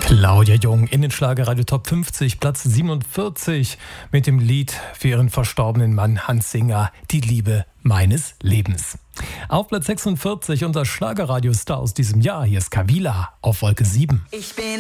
Claudia Jung in den Schlagerradio Top 50, Platz 47 mit dem Lied für ihren verstorbenen Mann Hans Singer, Die Liebe meines Lebens. Auf Platz 46 unser Schlagerradio-Star aus diesem Jahr, hier ist Kavila auf Wolke 7.